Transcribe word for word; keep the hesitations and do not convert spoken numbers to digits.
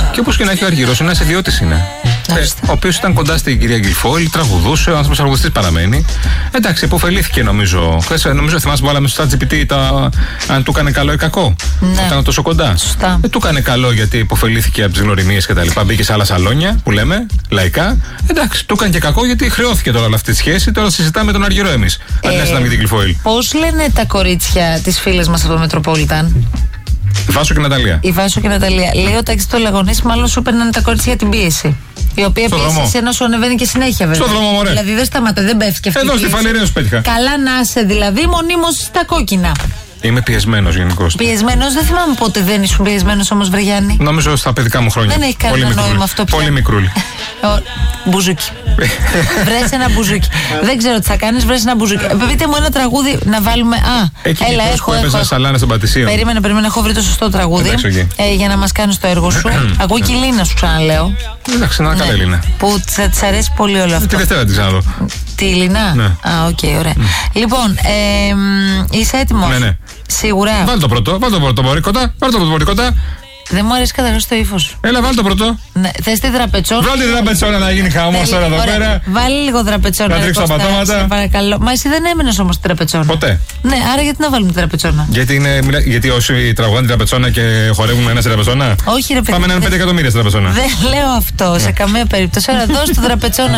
Και όπως και να έχει ο Αργυρός, ένας ιδιώτης είναι. Ε, ο οποίος ήταν κοντά στην κυρία Γκυλφόιλ, τραγουδούσε, ο άνθρωπος τραγουδιστής παραμένει. Εντάξει, υποφελήθηκε νομίζω. Νομίζω θυμάσαι που βάλαμε στο ChatGPT τα... αν του έκανε καλό ή κακό. Ναι. Ήταν τόσο κοντά. Σωστά. Ε, του έκανε καλό γιατί υποφελήθηκε από τις γνωριμίες και τα λοιπά. Μπήκε σε άλλα σαλόνια που λέμε, λαϊκά. Εντάξει, του έκανε και κακό γιατί χρεώθηκε τώρα αυτή τη σχέση. Τώρα συζητάμε τον Αργυρό εμείς. Ε, αν ήταν με την Γκυλφόιλ. Πώς λένε τα κορίτσια τις φίλες μας από το Μετροπόλιταν? Η Βάσο και η Ναταλία. Η Βάσο και η Ναταλία. Λέει ο Τάκης το Λαγωνής, μάλλον σου παίρνανε τα κορίτσια για την πίεση. Η οποία στο πίεση δρόμο. σε ένα σου ανεβαίνει και συνέχεια, βέβαια. Στο δρόμο, μωρέ. Δηλαδή δεν σταματά, δεν πέφτει και αυτή. Εδώ στη Φαληρία σου πέτυχα. Καλά να είσαι, δηλαδή, μονίμως στα κόκκινα. Είμαι πιεσμένος γενικώς. Πιεσμένος, δεν θυμάμαι πότε δεν ήσουν πιεσμένος όμως, βρε Γιάννη. Νομίζω στα παιδικά μου χρόνια. Δεν έχει κανένα νόημα αυτό πια. Πολύ μικρούλι. Μπουζούκι. Βρες ένα μπουζούκι. Δεν ξέρω τι θα κάνεις, βρες ένα μπουζούκι. Πείτε μου ένα τραγούδι να βάλουμε. Α, εκεί έλα, έχω. Έπαιζα σαλάνα στον Πατησίο. Περίμενε, περίμενε, έχω βρει το σωστό τραγούδι. Εντάξει, ε, για να μας κάνεις το έργο σου. Ακούω και η Λίνα, σου ξαναλέω. Εντάξει, να καλά Λίνα. Που θα της αρέσει πολύ όλο αυτό. Τη Δευτέρα την ξαναδώ. Τη Λίνα. Ναι. Α, οκ, okay, ωραία. Mm. Λοιπόν, ε, είσαι έτοιμος? Ναι, ναι. Σίγουρα. Βάλ το πρώτο, βάλ το πρώτο μπορεί κοντά, βάλ το πρώτο μπορεί κοντά. Δεν μου αρέσει καταρχάς το ύφος. Έλα, βάλ το πρώτο. Ναι, θες τη δραπετσόνα? Βάλ τη δραπετσόνα να γίνει χαμός τώρα εδώ πέρα. Βάλει λίγο δραπετσόνα. Να τρίξω τα πατώματα. Παρακαλώ. Μα εσύ δεν έμενες όμως τη δραπετσόνα. Ποτέ. Ναι, άρα γιατί να βάλουμε τη δραπετσόνα? Γιατί, είναι, γιατί όσοι τραγουδάνε τη δραπετσόνα και χορεύουν ένα στη δραπετσόνα. Όχι, ρε παιδί. Πάμε να είναι πέντε εκατομμύρια στη δραπετσόνα. Δεν λέω αυτό σε καμία περίπτωση. Άρα δώσ' το δραπετσόνα.